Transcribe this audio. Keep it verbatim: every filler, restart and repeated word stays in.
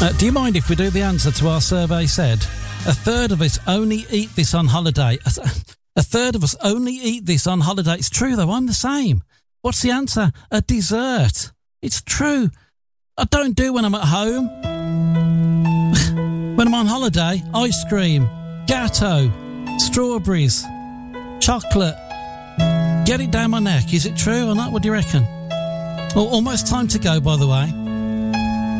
Uh, do you mind if we do the answer to our survey said? A third of us only eat this on holiday. A, th- a third of us only eat this on holiday. It's true, though. I'm the same. What's the answer? A dessert. It's true. I don't do when I'm at home. When I'm on holiday, ice cream, gatto, strawberries, chocolate. Get it down my neck. Is it true or not? What do you reckon? Well, almost time to go, by the way.